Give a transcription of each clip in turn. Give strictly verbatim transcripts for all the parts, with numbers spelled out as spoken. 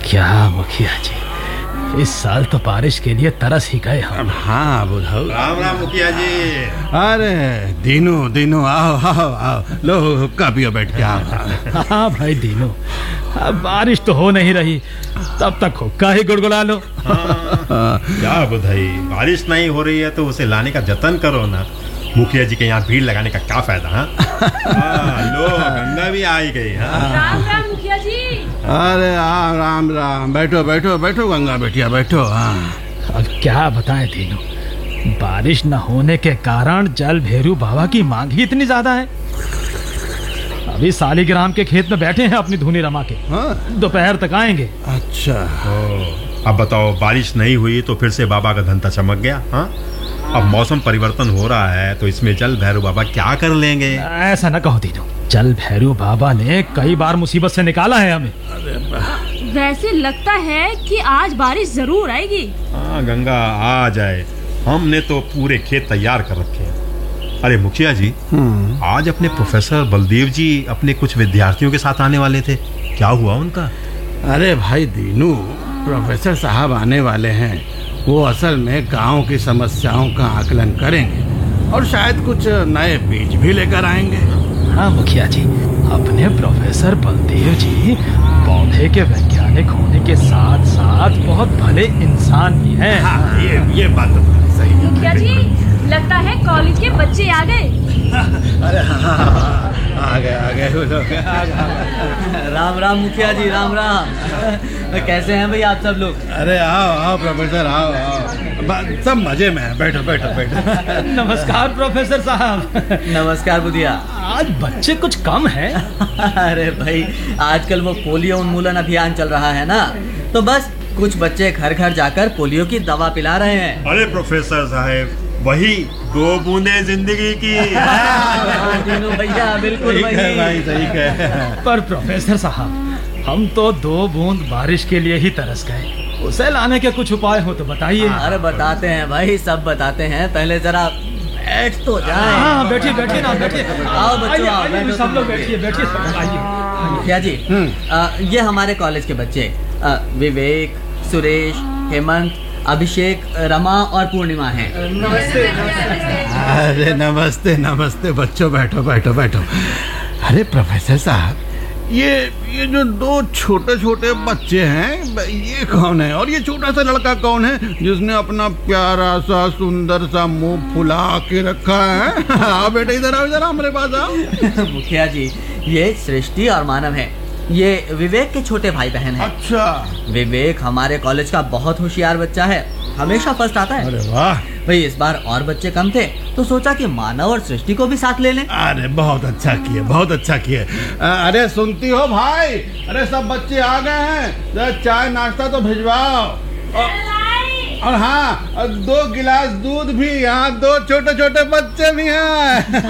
क्या मुखिया जी, इस साल तो बारिश के लिए तरस ही गए हम। हाँ बुधाऊ। राम राम मुखिया जी। अरे दीनू दीनू आओ आओ आओ, लो हुक्का पियो बैठ के। आओ। हाँ भाई दीनू, अब बारिश तो हो नहीं रही, तब तक हुक्का ही गुड़गुड़ा लो। हाँ, क्या बुधाई, बारिश नहीं हो रही है तो उसे लाने का जतन करो ना। मुखिया जी के यहाँ भीड़ लगाने का क्या फायदा। हाँ लो गंगा भी आई गई। हाँ राम राम मुखिया जी। अरे आ, राम राम, बैठो बैठो बैठो गंगा बेटिया बैठो। हाँ अब क्या बताएं दीनू, बारिश न होने के कारण जल भैरू बाबा की मांग ही इतनी ज्यादा है। अभी सालीग्राम के खेत में बैठे हैं अपनी धुनी रमा के, दोपहर तक आएंगे। अच्छा अब बताओ, बारिश नहीं हुई तो फिर से बाबा का धंधा चमक गया। हाँ अब मौसम परिवर्तन हो रहा है तो इसमें जल भैरू बाबा क्या कर लेंगे। ऐसा न कहो दीनू, जल भैरू बाबा ने कई बार मुसीबत से निकाला है हमें। वैसे लगता है कि आज बारिश जरूर आएगी। हाँ गंगा आ जाए, हमने तो पूरे खेत तैयार कर रखे हैं। अरे मुखिया जी, आज अपने प्रोफेसर बलदेव जी अपने कुछ विद्यार्थियों के साथ आने वाले थे, क्या हुआ उनका? अरे भाई दीनू, प्रोफेसर साहब आने वाले हैं। वो असल में गांव की समस्याओं का आकलन करेंगे और शायद कुछ नए बीज भी लेकर आएंगे। हाँ मुखिया जी, अपने प्रोफेसर बलदेव जी पौधे के वैज्ञानिक होने के साथ साथ बहुत भले इंसान भी हैं। हाँ, ये ये बात तो सही है। मुखिया जी, लगता है कॉलेज के बच्चे आ गए। अरे हाँ, आ गए आ गए वो लोग। राम राम मुखिया जी, राम राम। कैसे हैं भाई आप सब लोग? अरे आओ आओ प्रोफेसर, आओ आओ, सब मजे में है। बैठो बैठो बैठो। नमस्कार प्रोफेसर साहब। नमस्कार बुधिया। आज बच्चे कुछ कम हैं। अरे भाई, आजकल वो पोलियो उन्मूलन अभियान चल रहा है ना, तो बस कुछ बच्चे घर घर जाकर पोलियो की दवा पिला रहे हैं। अरे प्रोफेसर साहब, वही दो बूंदे जिंदगी की। दीनू भैया बिल्कुल वही। भाई सही कह। पर प्रोफेसर साहब, हम तो दो बूंद बारिश के लिए ही तरस गए, उसे लाने के कुछ उपाय हो तो बताइए। अरे बताते हैं भाई, सब बताते हैं, पहले जरा बैठ तो जाए। हाँ बैठिए बैठिए ना बैठिए। आओ बच्चों, आओ, बैठो सब लोग तुम। बैठिए बैठिए सब आइए। मुखिया जी, आ, ये हमारे कॉलेज के बच्चे आ, विवेक, सुरेश, हेमंत, अभिषेक, रमा और पूर्णिमा हैं। नमस्ते। अरे नमस्ते नमस्ते बच्चों, बैठो बैठो बैठो। अरे प्रोफेसर साहब, ये ये जो दो छोटे छोटे बच्चे हैं, ये कौन है? और ये छोटा सा लड़का कौन है जिसने अपना प्यारा सा सुंदर सा मुंह फुला के रखा है? आओ बेटे, इधर आओ, इधर आओ, हमारे पास आओ। मुखिया जी, ये सृष्टि और मानव है। ये विवेक के छोटे भाई बहन हैं। अच्छा। विवेक हमारे कॉलेज का बहुत होशियार बच्चा है, हमेशा फर्स्ट आता है। अरे वाह भाई, इस बार और बच्चे कम थे तो सोचा कि मानव और सृष्टि को भी साथ ले लें। अरे बहुत अच्छा किए, बहुत अच्छा किए। अरे सुनती हो भाई, अरे सब बच्चे आ गए हैं, जरा चाय नाश्ता तो भिजवाओ। और, और हाँ, दो गिलास दूध भी। यहाँ दो छोटे छोटे बच्चे भी हैं।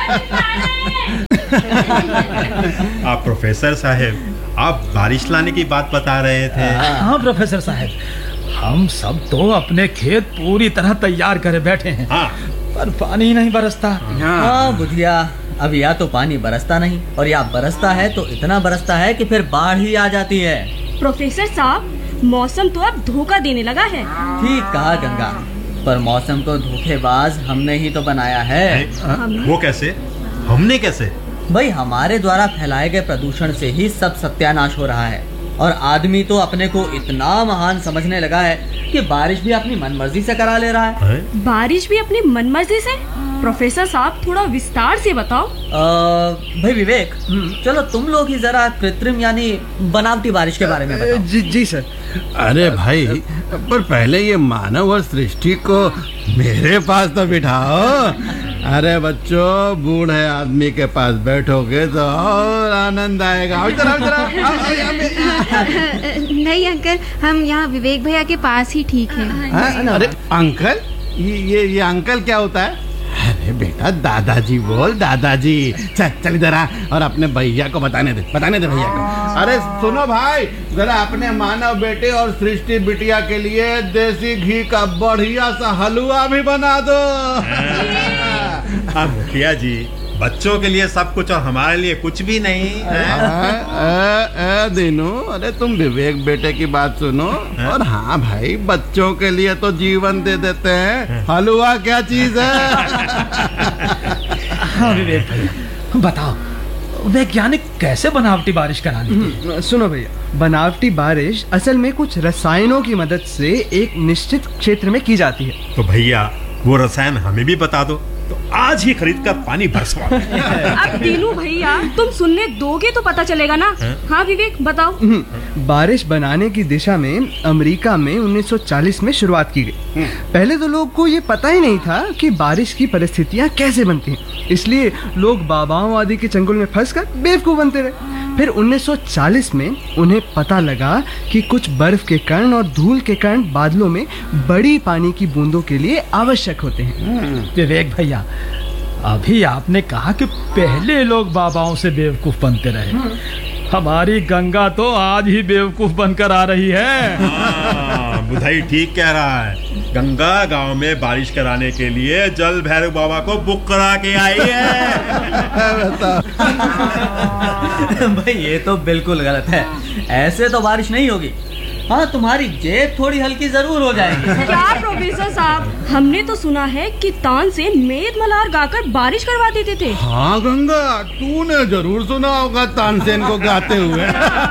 आप प्रोफेसर साहब, आप बारिश लाने की बात बता रहे थे। हाँ प्रोफेसर साहब, हम सब तो अपने खेत पूरी तरह तैयार करे बैठे हैं। हाँ पर पानी नहीं बरसता। हाँ बुधिया, अब या तो पानी बरसता नहीं और या बरसता है तो इतना बरसता है कि फिर बाढ़ ही आ जाती है। प्रोफेसर साहब, मौसम तो अब धोखा देने लगा है। ठीक कहा गंगा, पर मौसम को धोखेबाज हमने ही तो बनाया है। वो कैसे? हमने कैसे? भाई, हमारे द्वारा फैलाए गए प्रदूषण से ही सब सत्यानाश हो रहा है और आदमी तो अपने को इतना महान समझने लगा है कि बारिश भी अपनी मनमर्जी से करा ले रहा है। है? बारिश भी अपनी मनमर्जी से? प्रोफेसर साहब, थोड़ा विस्तार से बताओ। आ, भाई विवेक, चलो तुम लोग ही जरा कृत्रिम यानी बनावटी बारिश के बारे में बताओ। जी जी सर। अरे भाई, पर पहले ये मानव और सृष्टि को मेरे पास तो बिठाओ। अरे बच्चों, बूढ़े आदमी के पास बैठोगे तो और आनंद आएगा। आओ इधर, आओ इधर, आओ, आओ, आओ, आओ। नहीं अंकल, हम यहाँ विवेक भैया के पास ही ठीक हैं। हाँ? अरे अंकल, ये ये ये अंकल क्या होता है? अरे बेटा, दादाजी बोल, दादाजी। चल चल इधर आ और अपने भैया को बताने दे, बताने दे भैया को। अरे सुनो भाई, जरा अपने मानव बेटे और सृष्टि बिटिया के लिए देसी घी का बढ़िया सा हलवा भी बना दो। हाँ मुखिया जी, बच्चों के लिए सब कुछ और हमारे लिए कुछ भी नहीं है। आ, आ, दीनू, अरे तुम विवेक बेटे की बात सुनो। है? और हाँ भाई, बच्चों के लिए तो जीवन दे देते हैं। हलवा क्या चीज है? हाँ विवेक भैया, बताओ वैज्ञानिक कैसे बनावटी बारिश करा लेते हैं? सुनो भैया, बनावटी बारिश असल में कुछ रसायनों की मदद से एक निश्चित क्षेत्र में की जाती है। तो भैया वो रसायन हमें भी बता दो, तो आज ही खरीद कर पानी बरसवा। अब दीनू भैया तुम सुनने दोगे तो पता चलेगा ना। हाँ विवेक बताओ। बारिश बनाने की दिशा में अमेरिका में उन्नीस सौ चालीस में शुरुआत की गई। पहले तो लोग को ये पता ही नहीं था कि बारिश की परिस्थितियां कैसे बनती हैं, इसलिए लोग बाबाओं आदि के चंगुल में फंसकर बेवकूफ बनते रहे। फिर उन्नीस सौ चालीस में उन्हें पता लगा कि कुछ बर्फ के कण और धूल के कण बादलों में बड़ी पानी की बूंदों के लिए आवश्यक होते हैं। विवेक भैया, अभी आपने कहा कि पहले लोग बाबाओं से बेवकूफ बनते रहे। हमारी गंगा तो आज ही बेवकूफ बनकर आ रही है। हाँ, बुधाई ठीक कह रहा है। गंगा गांव में बारिश कराने के लिए जल भैरव बाबा को बुक करा के आई है। भाई ये तो बिल्कुल गलत है, ऐसे तो बारिश नहीं होगी। हाँ, तुम्हारी जेब थोड़ी हल्की जरूर हो जाएगी। क्या प्रोफेसर साहब, हमने तो सुना है कि तानसेन मेद मल्हार गाकर बारिश करवा देते थे। हाँ गंगा, तूने जरूर सुना होगा तानसेन को गाते हुए।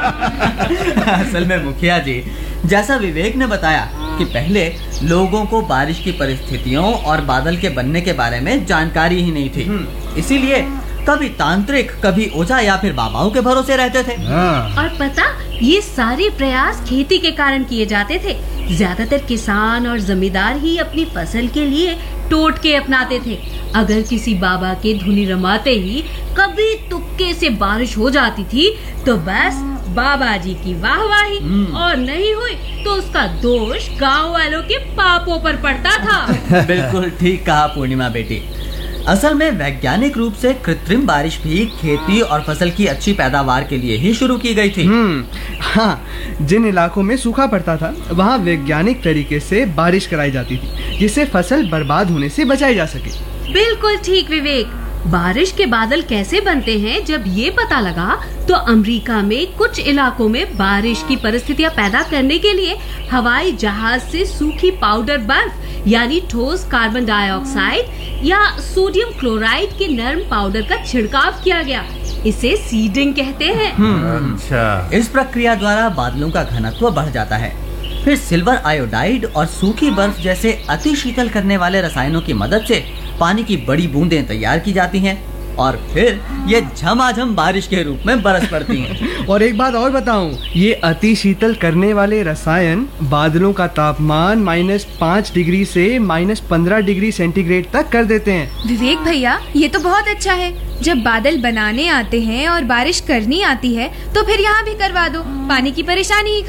असल में मुखिया जी, जैसा विवेक ने बताया कि पहले लोगों को बारिश की परिस्थितियों और बादल के बनने के बारे में जानकारी ही नहीं थी, इसीलिए कभी तांत्रिक, कभी ओझा या फिर बाबाओं के भरोसे रहते थे। और पता, ये सारे प्रयास खेती के कारण किए जाते थे। ज्यादातर किसान और जमींदार ही अपनी फसल के लिए टोटके अपनाते थे। अगर किसी बाबा के धुनी रमाते ही कभी तुक्के से बारिश हो जाती थी तो बस बाबा जी की वाहवाही, और नहीं हुई तो उसका दोष गांव वालों के पापों पर पड़ता था। बिल्कुल ठीक कहा पूर्णिमा बेटी। असल में वैज्ञानिक रूप से कृत्रिम बारिश भी खेती और फसल की अच्छी पैदावार के लिए ही शुरू की गई थी। हम्म, हाँ, जिन इलाकों में सूखा पड़ता था वहाँ वैज्ञानिक तरीके से बारिश कराई जाती थी, जिससे फसल बर्बाद होने से बचाई जा सके। बिल्कुल ठीक विवेक। बारिश के बादल कैसे बनते हैं, जब ये पता लगा तो अमेरिका में कुछ इलाकों में बारिश की परिस्थितियां पैदा करने के लिए हवाई जहाज से सूखी पाउडर बर्फ यानी ठोस कार्बन डाइऑक्साइड या सोडियम क्लोराइड के नरम पाउडर का छिड़काव किया गया। इसे सीडिंग कहते हैं। अच्छा, इस प्रक्रिया द्वारा बादलों का घनत्व बढ़ जाता है। फिर सिल्वर आयोडाइड और सूखी बर्फ जैसे अति शीतल करने वाले रसायनों की मदद से पानी की बड़ी बूंदें तैयार की जाती हैं और फिर ये झमाझम बारिश के रूप में बरस पड़ती हैं। और एक बात और बताऊं, ये अति शीतल करने वाले रसायन बादलों का तापमान माइनस पाँच डिग्री से माइनस पंद्रह डिग्री सेंटीग्रेड तक कर देते हैं। विवेक भैया, ये तो बहुत अच्छा है। जब बादल बनाने आते हैं और बारिश करनी आती है तो फिर यहाँ भी करवा दो, पानी की परेशानी ही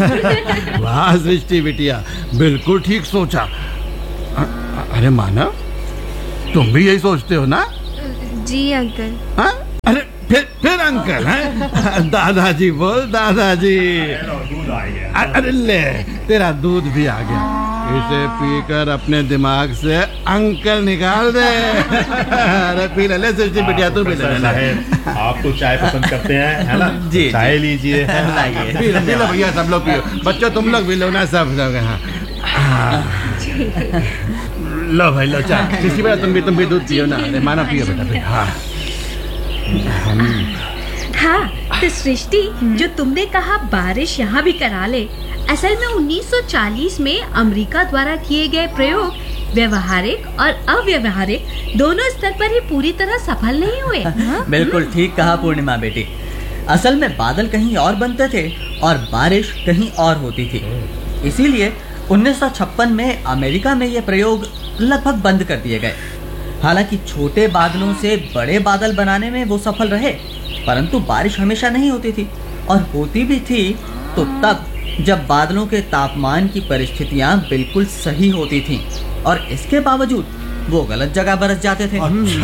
खत्म। वाह सृष्टि बिटिया, बिल्कुल ठीक सोचा। अ- अरे मानव, तुम भी यही सोचते हो ना? जी अंकल। हाँ? अरे फिर फिर अंकल हैं? दादाजी बोल, दादाजी। दूध आ गया। अरे ले, तेरा दूध भी आ गया। इसे पीकर अपने दिमाग से अंकल निकाल दे। अरे पी ले, ले सृष्टि बिटिया, तू भी ले ले। साहब, आप तो चाय पसंद करते हैं, है ना? जी, चाय जी। लीजिए। लाइए। पी लो, पी लो भैया, सब लोग पियो। बच्चों तुम लोग भी लो ना, सब लोग। हाँ हाँ। लो भाई लो चाय। सृष्टि बेटा तुम भी तुम भी दूध पियो ना। अरे माना पियो बेटा, पियो। हाँ हाँ, तो सृष्टि, जो तुमने कहा बारिश यहाँ भी करा ले, असल में उन्नीस सौ चालीस में अमेरिका द्वारा किए गए प्रयोग व्यवहारिक और अव्यवहारिक दोनों स्तर पर ही पूरी तरह सफल नहीं हुए। बिल्कुल ठीक कहा पूर्णिमा बेटी। असल में बादल कहीं और बनते थे और बारिश कहीं और होती थी। इसीलिए उन्नीस सौ छप्पन में अमेरिका में ये प्रयोग लगभग बंद कर दिए गए। हालांकि छोटे बादलों से बड़े बादल बनाने में वो सफल रहे, परंतु बारिश हमेशा नहीं होती थी, और होती भी थी तो तब जब बादलों के तापमान की परिस्थितियां बिल्कुल सही होती थीं, और इसके बावजूद वो गलत जगह बरस जाते थे।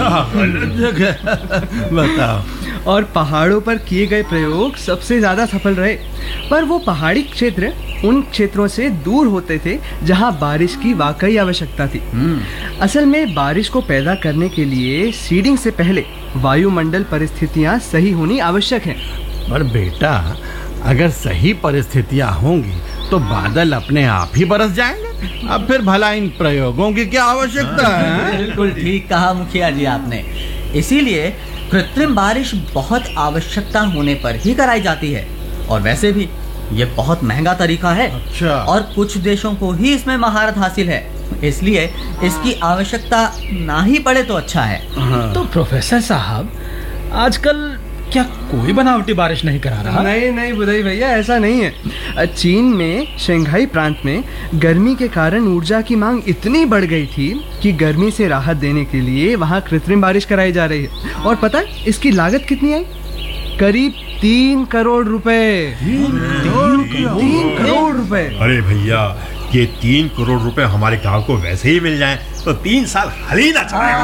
बताओ। और पहाड़ों पर किए गए प्रयोग सबसे ज्यादा सफल रहे, पर वो पहाड़ी क्षेत्र उन क्षेत्रों से दूर होते थे जहां बारिश की वाकई आवश्यकता थी। असल में बारिश को पैदा करने के लिए सीडिंग से पहले वायुमंडल परिस्थितियां सही होनी आवश्यक हैं। पर बेटा, अगर सही परिस्थितियां होंगी तो बादल अपने आप ही बरस जाएंगे। अब फिर भला इन प्रयोगों की क्या आवश्यकता है? बिल्कुल ठीक कहा मुखिया जी आपने। इसीलिए कृत्रिम बारिश बहुत आवश्यकता होने पर ही कराई जाती है, और वैसे भी ये बहुत महंगा तरीका है। अच्छा। और कुछ देशों को ही इसमें महारत हासिल है, इसलिए इसकी आवश्यकता ना ही पड़े तो अच्छा है। हाँ। तो प्रोफेसर साहब, आजकल क्या कोई बनावटी बारिश नहीं करा रहा? नहीं नहीं बुधाई भैया, ऐसा नहीं है। चीन में शंघाई प्रांत में गर्मी के कारण ऊर्जा की मांग इतनी बढ़ गई थी कि गर्मी से राहत देने के लिए वहाँ कृत्रिम बारिश कराई जा रही है। और पता है इसकी लागत कितनी आई? करीब तीन करोड़ रुपए। तीन करोड़ रुपए। अरे भैया, ये तीन करोड़ रुपए हमारे गांव को वैसे ही मिल जाए तो तीन साल हल ही ना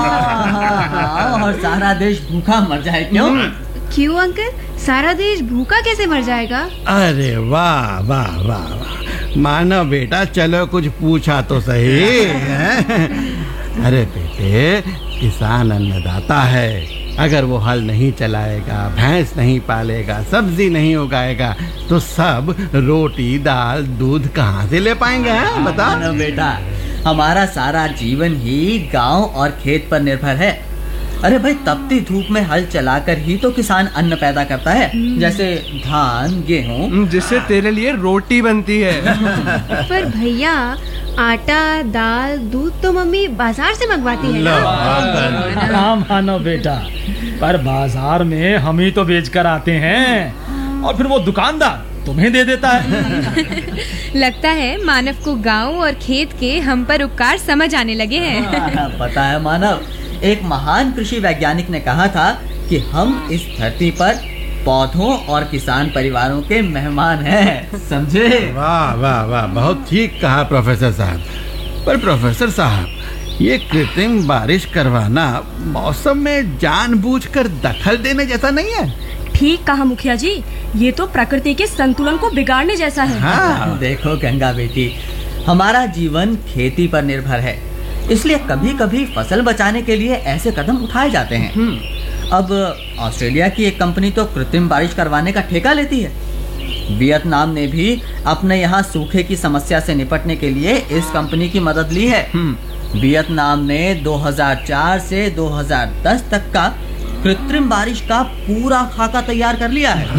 चले। और सारा देश भूखा मर जाए। क्यों? क्यों अंकल, सारा देश भूखा कैसे मर जाएगा? अरे वाह वाह वाह वाह, मानो बेटा, चलो कुछ पूछा तो सही है। अरे बेटे, किसान अन्नदाता है। अगर वो हल नहीं चलाएगा, भैंस नहीं पालेगा, सब्जी नहीं उगाएगा तो सब रोटी दाल दूध कहाँ से ले पाएंगे? हैं? बता। हाँ बेटा, हमारा सारा जीवन ही गांव और खेत पर निर्भर है। अरे भाई, तपती धूप में हल चलाकर ही तो किसान अन्न पैदा करता है, जैसे धान गेहूं, जिससे तेरे लिए रोटी बनती है। पर भैया, आटा दाल दूध तो मम्मी बाजार से मंगवाती है ना। राम मानो बेटा, पर बाजार में हम ही तो बेच कर आते हैं और फिर वो दुकानदार तुम्हें दे देता है। लगता है मानव को गांव और खेत के हम पर उपकार समझ आने लगे हैं। पता है मानव, एक महान कृषि वैज्ञानिक ने कहा था कि हम इस धरती पर पौधों और किसान परिवारों के मेहमान हैं। समझे? वाह वाह वाह, बहुत ठीक कहा प्रोफेसर साहब। पर प्रोफेसर साहब, ये कृत्रिम बारिश करवाना मौसम में जानबूझकर दखल देने जैसा नहीं है? ठीक कहा मुखिया जी, ये तो प्रकृति के संतुलन को बिगाड़ने जैसा है। हाँ। देखो गंगा बेटी, हमारा जीवन खेती पर निर्भर है, इसलिए कभी कभी फसल बचाने के लिए ऐसे कदम उठाए जाते हैं। अब ऑस्ट्रेलिया की एक कंपनी तो कृत्रिम बारिश करवाने का ठेका लेती है। वियतनाम ने भी अपने यहाँ सूखे की समस्या से निपटने के लिए इस कंपनी की मदद ली है। वियतनाम ने दो हज़ार चार से दो हज़ार दस तक का कृत्रिम बारिश का पूरा खाका तैयार कर लिया है।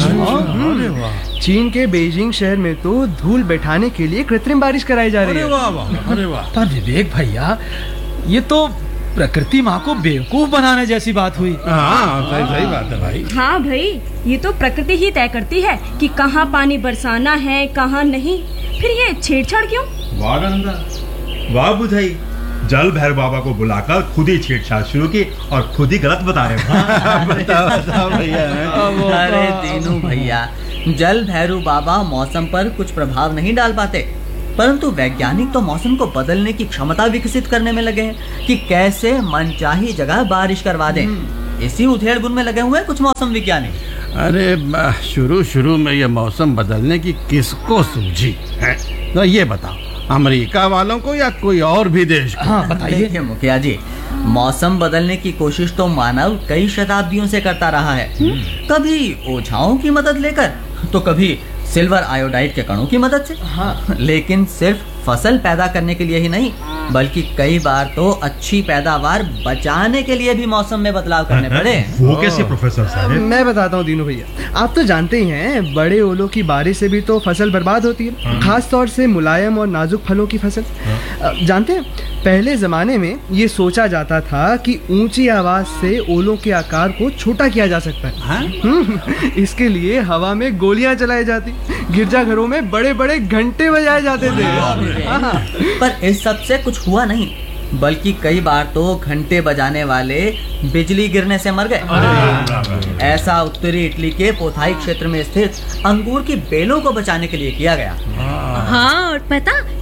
चीन के बीजिंग शहर में तो धूल बैठाने के लिए कृत्रिम बारिश कराई जा रही है। अरे वाह वाह, अरे वाह। पर विवेक भैया, ये तो प्रकृति माँ को बेवकूफ बनाने जैसी बात हुई। हाँ, सही सही बात है भाई। हाँ भाई, ये तो प्रकृति ही तय करती है कि कहाँ पानी बरसाना है कहाँ नहीं। फिर ये छेड़छाड़ क्यों? वाह गंगा, वाह बुधाई, जल भैरव बाबा को बुलाकर खुद ही छेड़छाड़ शुरू की और खुद ही गलत बता रहे हैं। बताओ बताओ भैया। अरे दीनू भैया, जल भैरव बाबा मौसम पर कुछ प्रभाव नहीं डाल पाते, परंतु वैज्ञानिक तो मौसम को बदलने की क्षमता विकसित करने में लगे हैं कि कैसे मनचाही जगह बारिश करवा दें। इसी उधेड़ बुन में लगे हुए हैं कुछ मौसम विज्ञानी। अरे शुरू शुरू में ये मौसम बदलने की किसको सूझी है? तो ये बताओ, अमेरिका वालों को या कोई और भी देश को? हाँ बताइए। देखिए मुखिया जी, मौसम बदलने की कोशिश तो मानव कई शताब्दियों से करता रहा है। कभी ओझाओं की मदद लेकर तो कभी सिल्वर आयोडाइड के कणों की मदद से। हाँ। लेकिन सिर्फ फसल पैदा करने के लिए ही नहीं, बल्कि कई बार तो अच्छी पैदावार बचाने के लिए भी मौसम में बदलाव करने पड़े। वो कैसे प्रोफेसर साहब? मैं बताता हूँ दीनू भैया, आप तो जानते ही हैं बड़े ओलों की बारिश से भी तो फसल बर्बाद होती है, खास तौर से मुलायम और नाजुक फलों की फसल। जानते हैं, पहले जमाने में ये सोचा जाता था कि ऊंची आवाज से ओलों के आकार को छोटा किया जा सकता है। इसके लिए हवा में गोलियां चलाई जाती, गिरजाघरों में बड़े बड़े घंटे बजाए जाते थे। पर इस सब से कुछ हुआ नहीं, बल्कि कई बार तो घंटे बजाने वाले बिजली गिरने से मर गए। ऐसा उत्तरी इटली के पोथाई क्षेत्र में स्थित अंगूर की बेलों को बचाने के लिए किया गया। हाँ, और पता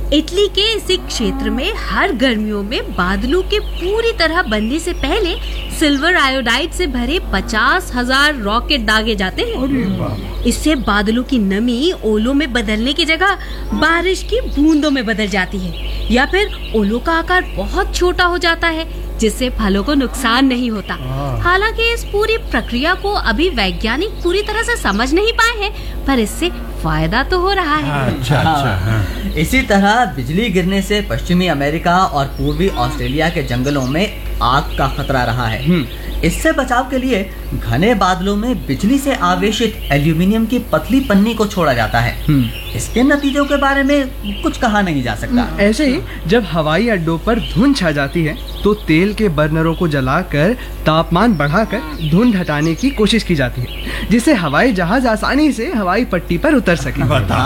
इटली के इसी क्षेत्र में हर गर्मियों में बादलों के पूरी तरह बनने से पहले सिल्वर आयोडाइड से भरे पचास हजार रॉकेट दागे जाते हैं। इससे बादलों की नमी ओलों में बदलने की जगह बारिश की बूंदों में बदल जाती है, या फिर ओलों का आकार बहुत छोटा हो जाता है जिससे फलों को नुकसान नहीं होता। हालांकि इस पूरी प्रक्रिया को अभी वैज्ञानिक पूरी तरह से समझ नहीं पाए हैं, पर इससे फायदा तो हो रहा है। अच्छा अच्छा हाँ। इसी तरह बिजली गिरने से पश्चिमी अमेरिका और पूर्वी ऑस्ट्रेलिया के जंगलों में आग का खतरा रहा है। इससे बचाव के लिए घने बादलों में बिजली से आवेशित एल्यूमिनियम की पतली पन्नी को छोड़ा जाता है। इसके नतीजों के बारे में कुछ कहा नहीं जा सकता। ऐसे ही जब हवाई अड्डों पर धुंध छा जाती है तो तेल के बर्नरों को जलाकर तापमान बढ़ाकर धुंध हटाने की कोशिश की जाती है, जिससे हवाई जहाज आसानी से हवाई पट्टी पर उतर सके।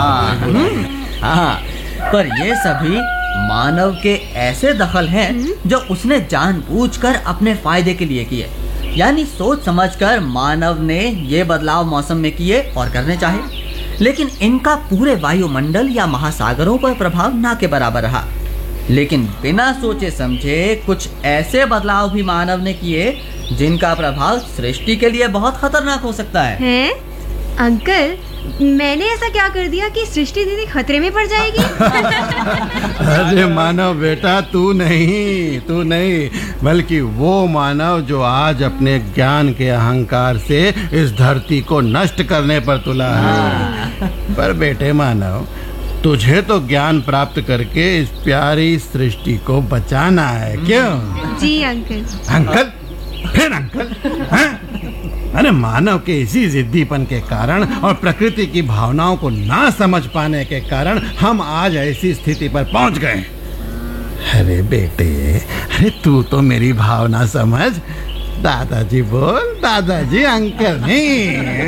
हाँ, पर ये सभी मानव के ऐसे दखल हैं जो उसने जानबूझकर अपने फायदे के लिए किए। यानी सोच समझकर मानव ने ये बदलाव मौसम में किए और करने चाहे, लेकिन इनका पूरे वायुमंडल या महासागरों पर प्रभाव ना के बराबर रहा। लेकिन बिना सोचे समझे कुछ ऐसे बदलाव भी मानव ने किए जिनका प्रभाव सृष्टि के लिए बहुत खतरनाक हो सकता है। हैं? अंकल, मैंने ऐसा क्या कर दिया कि सृष्टि दीदी खतरे में पड़ जाएगी? अरे मानव बेटा, तू नहीं तू नहीं बल्कि वो मानव जो आज अपने ज्ञान के अहंकार से इस धरती को नष्ट करने पर तुला है। पर बेटे मानव, तुझे तो ज्ञान प्राप्त करके इस प्यारी सृष्टि को बचाना है, क्यों? जी अंकल। अंकल? फिर अंकल? हाँ? अरे मानव के इसी जिद्दीपन के कारण और प्रकृति की भावनाओं को ना समझ पाने के कारण हम आज ऐसी स्थिति पर पहुंच गए। अरे बेटे, अरे तू तो मेरी भावना समझ। दादाजी बोल, दादाजी, अंकल नहीं।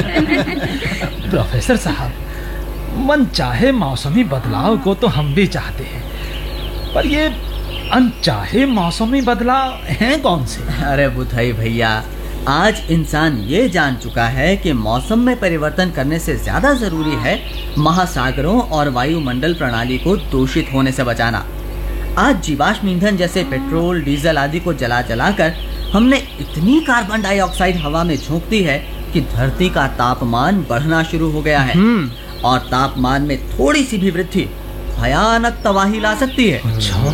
प्रोफेसर साहब, मन चाहे मौसमी बदलाव को तो हम भी चाहते हैं, पर ये अनचाहे मौसमी बदलाव हैं कौन से? अरे बुधाई भैया, आज इंसान ये जान चुका है कि मौसम में परिवर्तन करने से ज्यादा जरूरी है महासागरों और वायुमंडल प्रणाली को दूषित होने से बचाना। आज जीवाश्म ईंधन जैसे पेट्रोल, डीजल आदि को जला जलाकर हमने इतनी कार्बन डाइऑक्साइड हवा में झोंक दी है कि धरती का तापमान बढ़ना शुरू हो गया है, और तापमान में थोड़ी सी भी वृद्धि भयानक तबाही ला सकती है।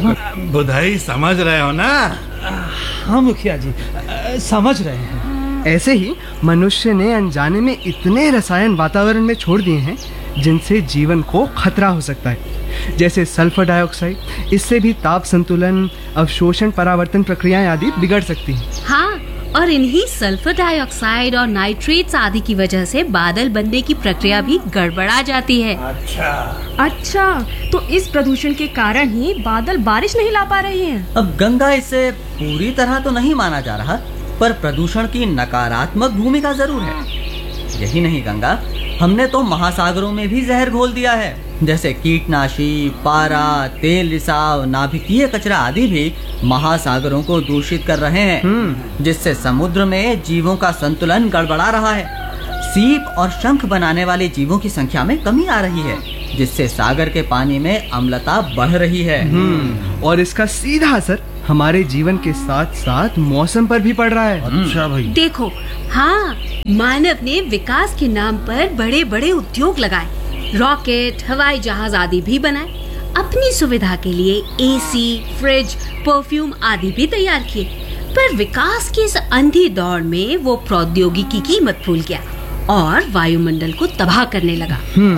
बुधाई समझ रहे हो ना? हाँ मुखिया जी, समझ रहे हैं। ऐसे ही मनुष्य ने अनजाने में इतने रसायन वातावरण में छोड़ दिए हैं जिनसे जीवन को खतरा हो सकता है, जैसे सल्फर डाइऑक्साइड। इससे भी ताप संतुलन, अवशोषण, परावर्तन प्रक्रियाएं आदि बिगड़ सकती हैं। हाँ, और इन्हीं सल्फर डाइऑक्साइड और नाइट्रेट्स आदि की वजह से बादल बनने की प्रक्रिया भी गड़बड़ा जाती है। अच्छा अच्छा, तो इस प्रदूषण के कारण ही बादल बारिश नहीं ला पा रहे हैं। अब गंगा इसे पूरी तरह तो नहीं माना जा रहा, पर प्रदूषण की नकारात्मक भूमिका जरूर है। यही नहीं गंगा, हमने तो महासागरों में भी जहर घोल दिया है, जैसे कीटनाशी, पारा, तेल रिसाव, नाभिकीय कचरा आदि भी महासागरों को दूषित कर रहे हैं, जिससे समुद्र में जीवों का संतुलन गड़बड़ा रहा है। सीप और शंख बनाने वाले जीवों की संख्या में कमी आ रही है, जिससे सागर के पानी में अम्लता बढ़ रही है। और इसका सीधा असर हमारे जीवन के साथ साथ मौसम पर भी पड़ रहा है। अच्छा भाई, देखो, हाँ, मानव ने विकास के नाम पर बड़े बड़े उद्योग लगाए, रॉकेट, हवाई जहाज आदि भी बनाए। अपनी सुविधा के लिए एसी, फ्रिज, परफ्यूम आदि भी तैयार किए। पर विकास की इस अंधी दौड़ में वो प्रौद्योगिकी की कीमत भूल गया और वायुमंडल को तबाह करने लगा।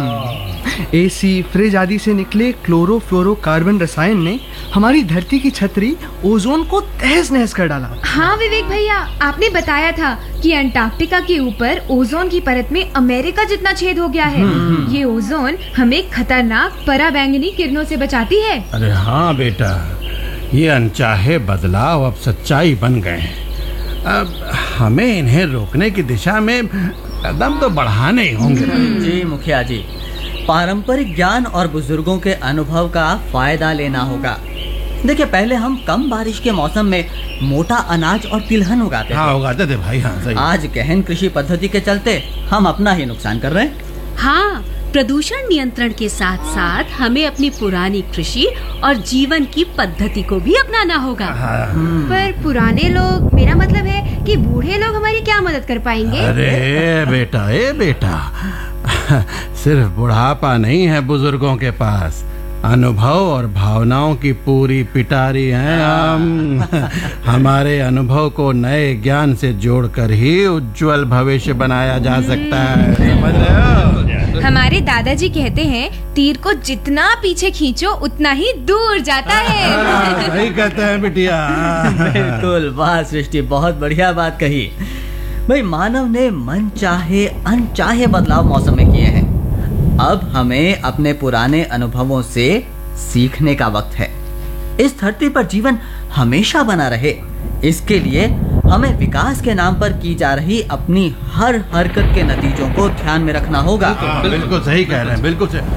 एसी, फ्रिज आदि से निकले क्लोरोफ्लोरोकार्बन रसायन ने हमारी धरती की छतरी ओजोन को तहस नहस कर डाला। हाँ विवेक भैया, आपने बताया था कि अंटार्कटिका के ऊपर ओजोन की परत में अमेरिका जितना छेद हो गया है। ये ओजोन हमें खतरनाक पराबैंगनी किरणों से बचाती है। अरे हाँ बेटा, ये अनचाहे बदलाव अब सच्चाई बन गए हैं। अब हमें इन्हें रोकने की दिशा में कदम तो बढ़ाने ही होंगे। जी मुखिया जी, पारंपरिक ज्ञान और बुजुर्गों के अनुभव का फायदा लेना होगा। देखिए, पहले हम कम बारिश के मौसम में मोटा अनाज और तिलहन उगाते थे। हाँ उगाते थे भाई, हाँ सही। आज गहन कृषि पद्धति के चलते हम अपना ही नुकसान कर रहे हैं। हाँ, प्रदूषण नियंत्रण के साथ साथ हमें अपनी पुरानी कृषि और जीवन की पद्धति को भी अपनाना होगा। पर पुराने लोग, मेरा मतलब है कि बूढ़े लोग हमारी क्या मदद कर पाएंगे? अरे बेटा, ए बेटा, सिर्फ बुढ़ापा नहीं है बुजुर्गों के पास, अनुभव और भावनाओं की पूरी पिटारी है हम। हमारे अनुभव को नए ज्ञान से जोड़कर ही उज्जवल भविष्य बनाया जा सकता है, समझ रहे हो? हमारे दादाजी कहते हैं, तीर को जितना पीछे खींचो उतना ही दूर जाता है। सही कहते हैं बिटिया। बिल्कुल, वाह सृष्टि, बहुत बढ़िया बात कही। भाई, मानव ने मन चाहे अनचाहे बदलाव मौसम में किए हैं। अब हमें अपने पुराने अनुभवों से सीखने का वक्त है। इस धरती पर जीवन हमेशा बना रहे, इसके लिए हमें विकास के नाम पर की जा रही अपनी हर हरकत के नतीजों को ध्यान में रखना होगा। बिल्कुल सही कह रहे हैं, बिल्कुल सही।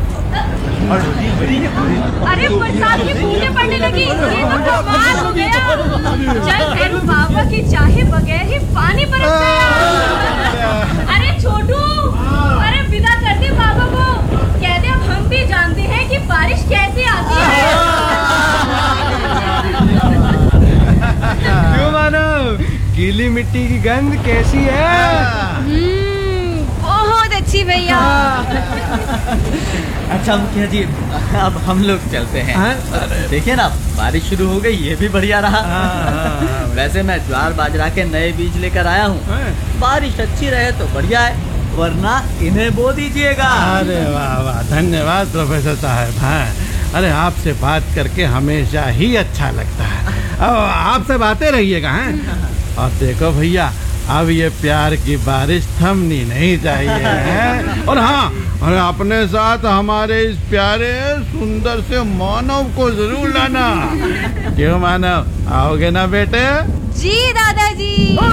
अरे बरसात की बूंदें पड़ने लगी, ये तो कमाल हो गया। चल भैरू बाबा की चाहे बगैर ही पानी बरस गया। अरे छोटू, अरे विदा कर दे बाबा को, कह दे अब हम भी जानते हैं कि बारिश कैसे आती है। क्यों मानव, गीली मिट्टी की गंध कैसी है? हम्म, बहुत अच्छी भैया। अच्छा मुखिया जी, अब हम लोग चलते हैं। देखिए ना, बारिश शुरू हो गई, ये भी बढ़िया रहा। वैसे मैं ज्वार बाजरा के नए बीज लेकर आया हूँ। बारिश अच्छी रहे तो बढ़िया है, वरना इन्हें बो दीजिएगा। अरे वाह वाह, धन्यवाद प्रोफेसर साहब। हाँ, अरे आपसे बात करके हमेशा ही अच्छा लगता है। अब आपसे बातें रहिएगा। हैं? और देखो भैया, अब ये प्यार की बारिश थमनी नहीं चाहिए है। और हाँ, और अपने साथ हमारे इस प्यारे सुंदर से मानव को जरूर लाना। क्यों मानव, आओगे ना बेटे? जी दादाजी।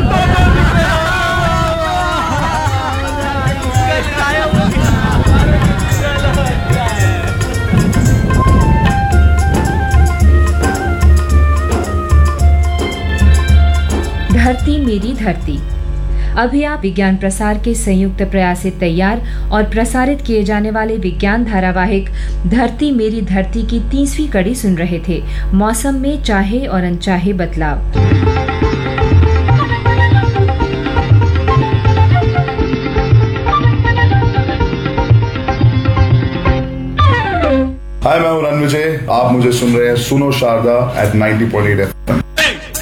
धरती मेरी धरती। अभी आप विज्ञान प्रसार के संयुक्त प्रयास से तैयार और प्रसारित किए जाने वाले विज्ञान धारावाहिक धरती मेरी धरती की तीसवीं कड़ी सुन रहे थे, मौसम में चाहे और अनचाहे बदलाव। हाय, मैं हूं रणविजय। आप मुझे सुन रहे हैं सुनो Sharda eight ninety point eight F